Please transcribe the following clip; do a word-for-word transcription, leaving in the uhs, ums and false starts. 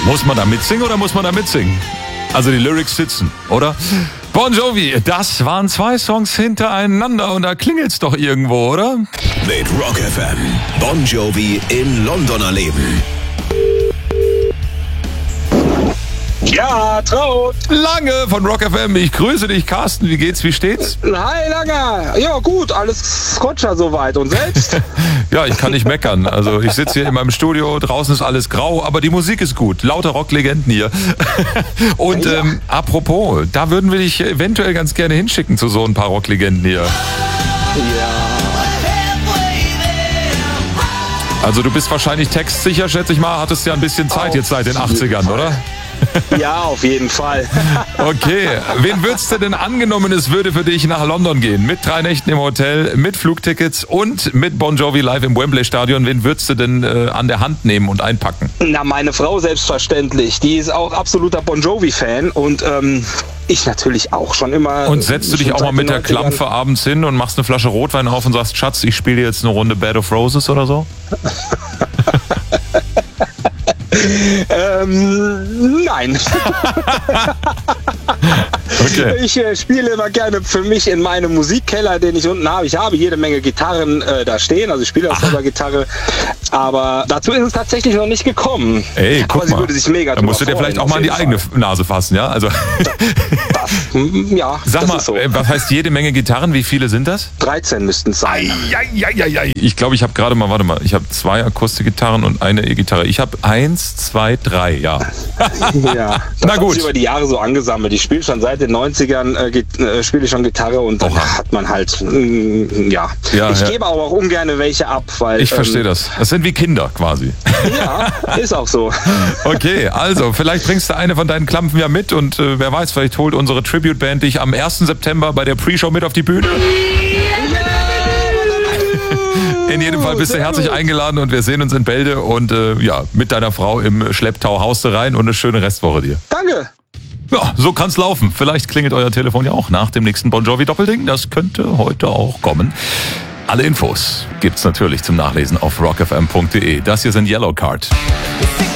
Muss man da mitsingen oder muss man da mitsingen? Also die Lyrics sitzen, oder? Bon Jovi, das waren zwei Songs hintereinander und da klingelt's doch irgendwo, oder? Mit Rock F M. Bon Jovi in London erleben. Ja, Traut. Lange von Rock F M. Ich grüße dich, Carsten. Wie geht's? Wie steht's? Hi, Lange. Ja, gut. Alles Scotcher soweit. Und selbst? Ja, ich kann nicht meckern. Also ich sitze hier in meinem Studio. Draußen ist alles grau, aber die Musik ist gut. Lauter Rocklegenden hier. Und Ja. ähm, apropos, da würden wir dich eventuell ganz gerne hinschicken zu so ein paar Rocklegenden hier. Ja. Also du bist wahrscheinlich textsicher, schätze ich mal. Hattest ja ein bisschen Zeit Auf jetzt seit den jeden achtzigern, Fall. oder? Ja, auf jeden Fall. Okay, wen würdest du denn angenommen, es würde für dich nach London gehen? Mit drei Nächten im Hotel, mit Flugtickets und mit Bon Jovi live im Wembley Stadion. Wen würdest du denn äh, an der Hand nehmen und einpacken? Na, meine Frau selbstverständlich. Die ist auch absoluter Bon Jovi-Fan. Und ähm, ich natürlich auch schon immer. Und setzt du dich schon auch mal seit mit den der Klampfe abends hin und machst eine Flasche Rotwein auf und sagst, Schatz, ich spiele jetzt eine Runde Bed of Roses oder so? Ähm, nein. Okay. Ich äh, spiele immer gerne für mich in meinem Musikkeller, den ich unten habe. Ich habe jede Menge Gitarren äh, da stehen, also ich spiele auch selber Gitarre. Aber dazu ist es tatsächlich noch nicht gekommen. Ey, guck aber sie mal. würde sich mega Da musst du dir drüber vielleicht auch freuen, mal an die auf eigene jeden Nase fassen, ja? Also Fall. Hm, Ja, sag das mal, ist so. äh, was heißt jede Menge Gitarren? Wie viele sind das? dreizehn müssten es sein. Eieieiei. Ich glaube, ich habe gerade mal, warte mal, ich habe zwei Akustikgitarren und eine E-Gitarre. Ich habe eins, zwei, drei, ja. Ja, das Na hat gut. sich über die Jahre so angesammelt. Ich spiele schon seit den neunzigern, äh, Git- äh, spiele ich schon Gitarre und dann Oha. hat man halt, mm, ja. Ja, ich ja. gebe aber auch ungern welche ab, weil... Ich verstehe ähm, das. Das sind wie Kinder quasi. Ja, ist auch so. Okay, also vielleicht bringst du eine von deinen Klampfen ja mit und äh, wer weiß, vielleicht holt unsere Tribute-Band dich am ersten September bei der Pre-Show mit auf die Bühne. In jedem Fall bist du herzlich eingeladen und wir sehen uns in Bälde und äh, ja, mit deiner Frau im Schlepptau haust du rein und eine schöne Restwoche dir. Danke. Ja, so kann's laufen. Vielleicht klingelt euer Telefon ja auch nach dem nächsten Bon Jovi Doppelding. Das könnte heute auch kommen. Alle Infos gibt's natürlich zum Nachlesen auf rock f m punkt d e. Das hier sind Yellow Card.